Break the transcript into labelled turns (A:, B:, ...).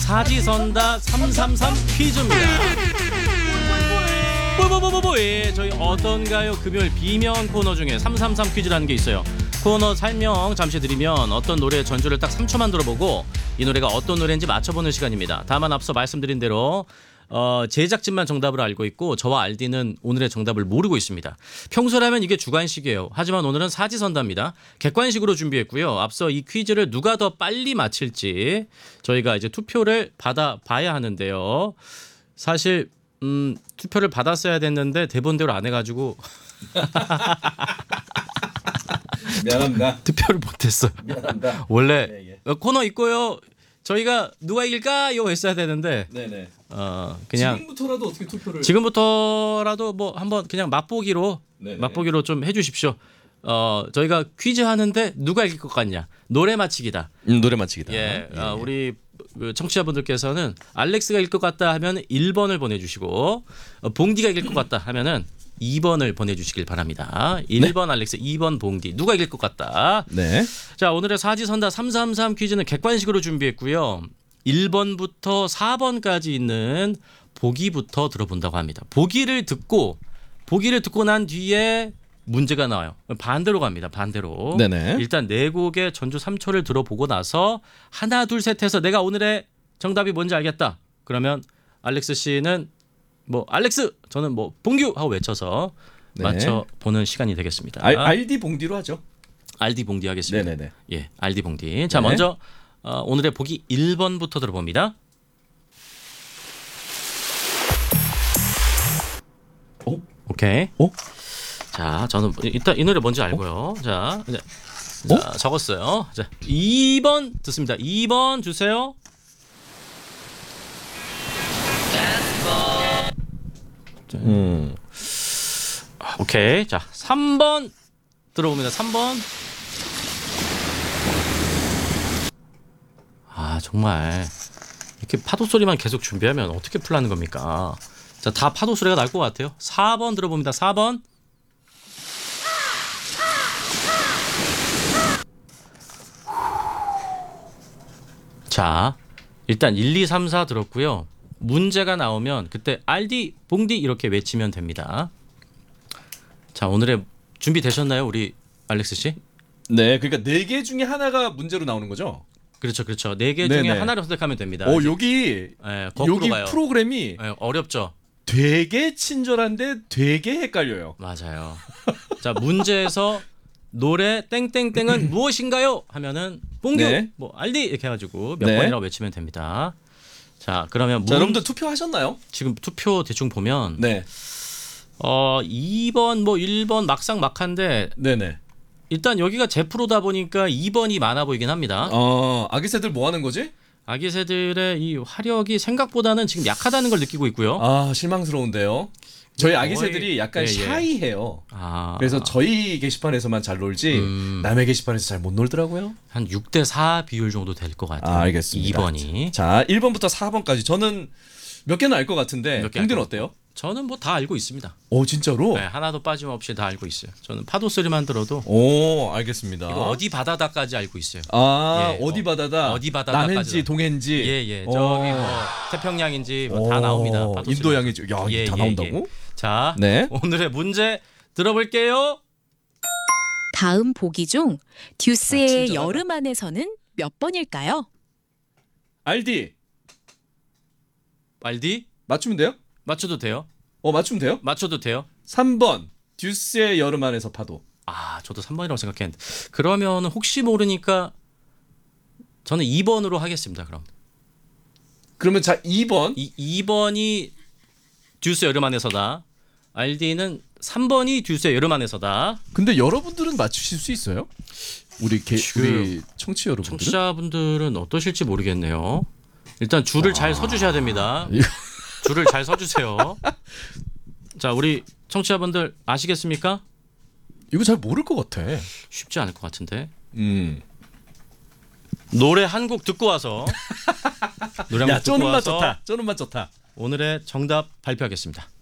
A: 사지선다 333 퀴즈입니다. 예, 저희 어떤가요? 금요일 비명 코너 중에 333 퀴즈라는 게 있어요. 코너 설명 잠시 드리면 어떤 노래의 전주를 딱 3초만 들어보고 이 노래가 어떤 노래인지 맞춰보는 시간입니다. 다만 앞서 말씀드린 대로 제작진만 정답을 알고 있고 저와 알디는 오늘의 정답을 모르고 있습니다. 평소라면 이게 주관식이에요. 하지만 오늘은 사지선다입니다. 객관식으로 준비했고요. 앞서 이 퀴즈를 누가 더 빨리 맞힐지 저희가 이제 투표를 받아봐야 하는데요. 사실 투표를 받았어야 됐는데 대본대로 안 해가지고
B: 미안합니다.
A: 투표를 못했어요.
B: 미안합니다.
A: 원래
B: 예.
A: 코너 있고요. 저희가 누가 이길까요 했어야 되는데
B: 네네.
A: 그냥
B: 지금부터라도 어떻게 투표를?
A: 지금부터라도 뭐 한번 그냥 맛보기로 좀 해주십시오. 저희가 퀴즈 하는데 누가 이길 것 같냐? 노래 맞히기다.
B: 노래 맞히기다.
A: 예, 우리 그 청취자분들께서는 알렉스가 이길 것 같다 하면 1번을 보내주시고 봉디가 이길 것 같다 하면은 2번을 보내주시길 바랍니다. 1번 알렉스, 2번 봉디. 누가 이길 것 같다.
B: 네.
A: 자, 오늘의 사지선다 333 퀴즈는 객관식으로 준비했고요. 1번부터 4번까지 있는 보기부터 들어본다고 합니다. 보기를 듣고 난 뒤에 문제가 나와요. 반대로 갑니다. 반대로.
B: 네네.
A: 일단 네 곡의 전주 3초를 들어보고 나서 하나 둘 셋 해서 내가 오늘의 정답이 뭔지 알겠다. 그러면 알렉스 씨는 뭐 알렉스, 저는 뭐 봉규 하고 외쳐서 맞춰 보는 시간이 되겠습니다.
B: 알디 봉디로 하죠.
A: 알디 봉디 하겠습니다.
B: 네네네.
A: 예, 알디 봉디. 자, 먼저 오늘의 보기 1번부터 들어봅니다. 오케이. 자, 저는 일단 이 노래 뭔지 알고요. 자, 적었어요. 자, 2번 듣습니다. 2번 주세요. 오케이. 자, 3번 들어봅니다. 3번. 아, 정말 이렇게 파도 소리만 계속 준비하면 어떻게 풀라는 겁니까? 자, 다 파도 소리가 날 것 같아요. 4번 들어봅니다. 4번. 자, 일단 1, 2, 3, 4 들었고요. 문제가 나오면 그때 알디, 봉디 이렇게 외치면 됩니다. 자, 오늘의 준비되셨나요, 우리 알렉스 씨?
B: 네, 그러니까 4개 중에 하나가 문제로 나오는 거죠?
A: 그렇죠. 4개 중에 하나를 선택하면 됩니다.
B: 여기
A: 거꾸로 가요.
B: 프로그램이
A: 어렵죠.
B: 되게 친절한데 되게 헷갈려요.
A: 맞아요. 자, 문제에서 노래 땡땡땡은 무엇인가요? 하면은 봉규, 뭐 알디 이렇게 해가지고 몇 번이라고 외치면 됩니다. 자, 그러면
B: 여러분들 투표하셨나요?
A: 지금 투표 대충 보면 2번 뭐 1번 막상 막한데
B: 네네.
A: 일단 여기가 제 프로다 보니까 2번이 많아 보이긴 합니다.
B: 아기 새들 뭐 하는 거지?
A: 아기 새들의 이 화력이 생각보다는 지금 약하다는 걸 느끼고 있고요.
B: 아, 실망스러운데요. 저희 아기 새들이 약간 샤이해요. 그래서 저희 게시판에서만 잘 놀지 남의 게시판에서 잘 못 놀더라고요.
A: 한 6대4 비율 정도 될 것 같아요.
B: 알겠습니다.
A: 2번이.
B: 자, 1번부터 4번까지 저는 몇 개는 알 것 같은데 봉디는 어때요?
A: 저는 뭐 다 알고 있습니다.
B: 진짜로?
A: 네, 하나도 빠짐없이 다 알고 있어요. 저는 파도 소리만 들어도
B: 알겠습니다.
A: 이거 어디 바다다까지 알고 있어요.
B: 어디 바다다?
A: 어디 바다다까지.
B: 남해인지 동해인지?
A: 예. 저기 뭐 태평양인지 뭐 다 나옵니다. 파도
B: 인도양이죠. 야, 다 나온다고?
A: 자, 오늘의 문제 들어볼게요.
C: 다음 보기 중 듀스의 여름 안에서는 몇 번일까요?
B: 알디. 맞추면 돼요?
A: 맞춰도 돼요?
B: 맞추면 돼요?
A: 맞춰도 돼요?
B: 3번 듀스의 여름 안에서 파도.
A: 저도 3번이라고 생각했는데 그러면 혹시 모르니까 저는 2번으로 하겠습니다.
B: 그러면 자 2번
A: 2번이 듀스의 여름 안에서다. 알디는 3번이 듀스의 여름 안에서다.
B: 근데 여러분들은 맞추실 수 있어요? 우리 청취 여러분들은?
A: 청취자분들은 어떠실지 모르겠네요. 일단 줄을 잘 서주셔야 됩니다. 줄을 잘 서주세요. 자, 우리 청취자분들 아시겠습니까?
B: 이거 잘 모를 것 같아.
A: 쉽지 않을 것 같은데. 노래 한 곡 듣고 와서 노래 한 곡 듣고 와서
B: 쪼는맛 좋다.
A: 오늘의 정답 발표하겠습니다.